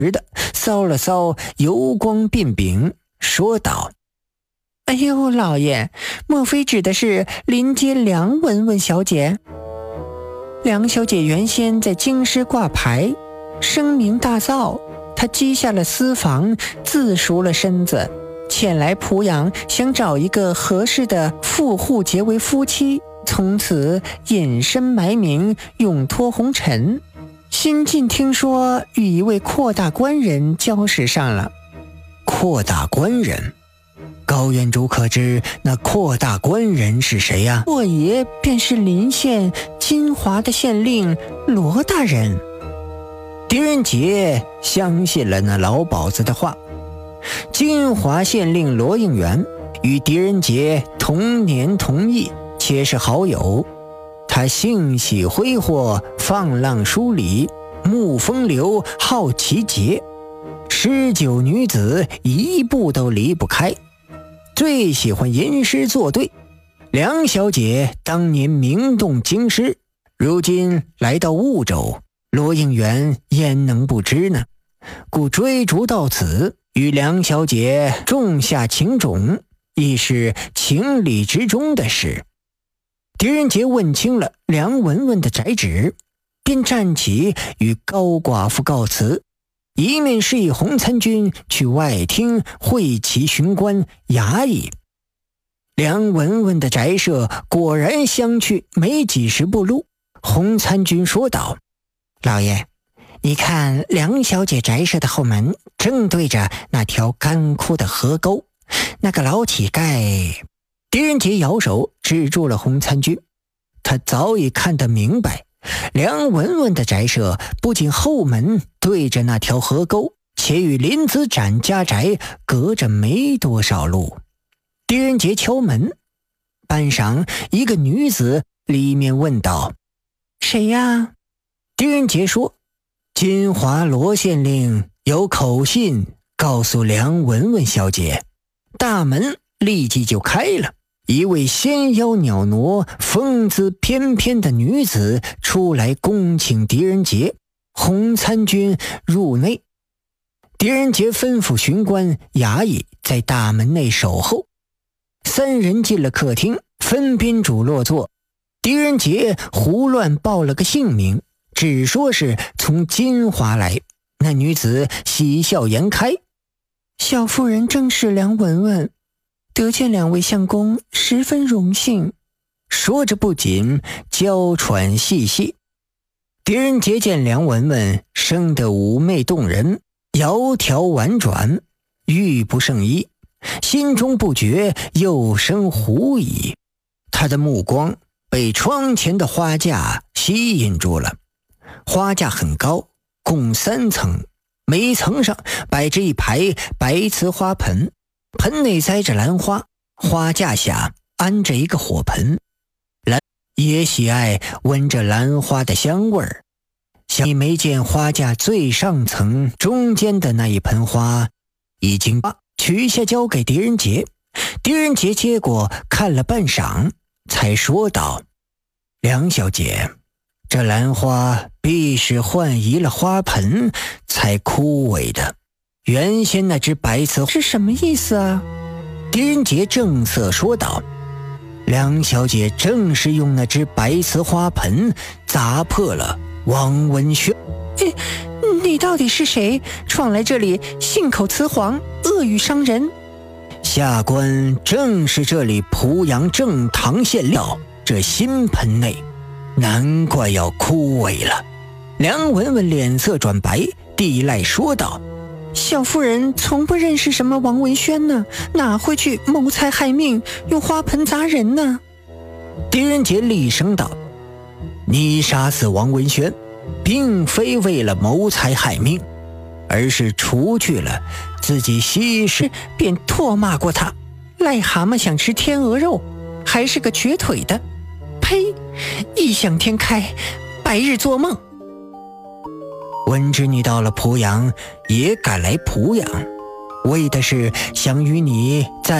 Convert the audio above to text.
的搔了搔油光鬓柄，说道： 哎呦，老爷，莫非指的是临街梁文文小姐？梁小姐原先在京师挂牌，声名大噪，她积下了私房，自赎了身子，前来濮阳，想找一个合适的富户结为夫妻，从此隐身埋名，永脱红尘。新近听说与一位阔大官人交识上了。 阔大官人？高原主可知那阔大官人是谁呀？ 霍爷便是临县金华的县令罗大人。 狄仁杰相信了那老鸨子的话。金华县令罗应元与狄仁杰同年同义，且是好友。他性喜挥霍，放浪疏离，慕风流，好奇节，19女子一步都离不开，最喜欢吟诗作对。梁小姐当年名动京师，如今来到婺州，罗应元焉能不知呢？故追逐到此，与梁小姐种下情种，亦是情理之中的事。狄仁杰问清了梁文文的宅址，便站起与高寡妇告辞，一面示意洪参军去外厅会齐巡官衙役。梁文文的宅舍果然相去没几十步路。洪参军说道： 老爷，你看梁小姐宅舍的后门正对着那条干枯的河沟，那个老乞丐…… 狄仁杰摇手止住了洪参军。他早已看得明白，梁文文的宅舍不仅后门对着那条河沟，且与林子展家宅隔着没多少路。狄仁杰敲门，半晌，一个女子里面问道： 谁呀？ 狄仁杰说：金华罗县令有口信告诉梁文文小姐。大门立即就开了，一位纤腰袅娜、风姿翩翩的女子出来恭请狄仁杰、洪参军入内。狄仁杰吩咐巡官衙役在大门内守候。三人进了客厅，分宾主落座。狄仁杰胡乱报了个姓名，只说是从金华来。那女子喜笑颜开： 小妇人正是梁文文，得见两位相公，十分荣幸。 说着不仅娇喘细细。狄仁杰见梁文文生得妩媚动人，窈窕婉转，玉不胜衣，心中不觉又生狐疑。他的目光被窗前的花架吸引住了。花架很高，共3层，每层上摆着一排白瓷花盆，盆内栽着兰花，花架下安着一个火盆。也喜爱闻着兰花的香味儿。想没见花架最上层中间的那一盆花已经取下交给狄仁杰。狄仁杰接过看了半晌，才说道：梁小姐，这兰花必是换移了花盆才枯萎的，原先那只白瓷是什么意思啊？ 狄仁杰正色说道：梁小姐正是用那只白瓷花盆砸破了王文轩。 你到底是谁？闯来这里信口雌黄，恶语伤人。 下官正是这里濮阳正堂县料，这新盆内难怪要枯萎了。梁文文脸色转白，地赖说道： 小妇人从不认识什么王文轩呢，哪会去谋财害命，用花盆砸人呢？ 狄仁杰厉声道：你杀死王文轩并非为了谋财害命，而是除去了自己昔时便唾骂过他，癞蛤蟆想吃天鹅肉，还是个瘸腿的。呸！异想天开，白日做梦。 闻知你到了濮阳，也赶来濮阳，为的是想与你在